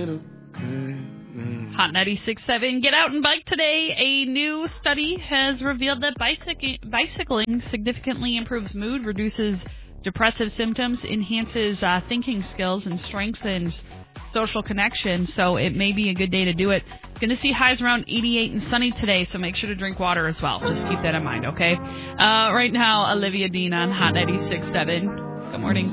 Hot 96.7. Get out and bike today. A new study has revealed that bicycling significantly improves mood, reduces depressive symptoms, enhances thinking skills, and strengthens social connection. So it may be a good day to do it. Going to see highs around 88 and sunny today, so make sure to drink water as well. Just keep that in mind, okay? Right now, Olivia Dean on Hot 96.7. Good morning.